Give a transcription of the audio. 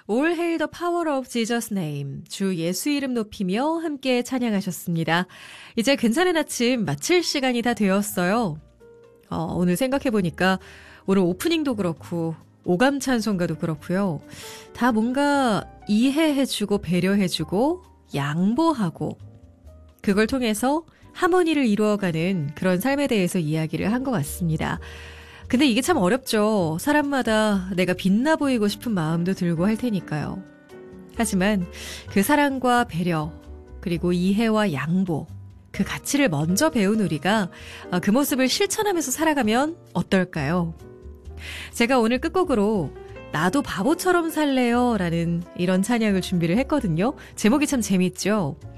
All Hail the Power of Jesus Name, 주 예수 이름 높이며 함께 찬양하셨습니다. 이제 괜찮은 아침 마칠 시간이 다 되었어요. 오늘 생각해보니까 오늘 오프닝도 그렇고 오감 찬송가도 그렇고요. 다 뭔가 이해해주고 배려해주고 양보하고 그걸 통해서 하모니를 이루어가는 그런 삶에 대해서 이야기를 한 것 같습니다. 근데 이게 참 어렵죠. 사람마다 내가 빛나 보이고 싶은 마음도 들고 할 테니까요. 하지만 그 사랑과 배려, 그리고 이해와 양보, 그 가치를 먼저 배운 우리가 그 모습을 실천하면서 살아가면 어떨까요? 제가 오늘 끝곡으로 나도 바보처럼 살래요 라는 이런 찬양을 준비를 했거든요. 제목이 참 재밌죠?